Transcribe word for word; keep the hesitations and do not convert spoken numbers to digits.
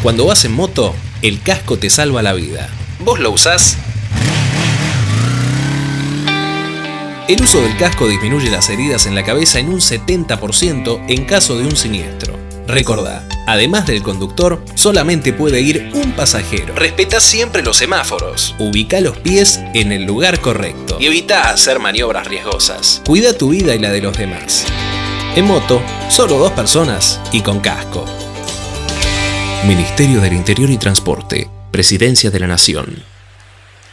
Cuando vas en moto, el casco te salva la vida. ¿Vos lo usás? El uso del casco disminuye las heridas en la cabeza en un setenta por ciento en caso de un siniestro. Recordá, además del conductor, solamente puede ir un pasajero. Respetá siempre los semáforos. Ubicá los pies en el lugar correcto. Y evitá hacer maniobras riesgosas. Cuida tu vida y la de los demás. En moto, solo dos personas y con casco. Ministerio del Interior y Transporte. Presidencia de la Nación.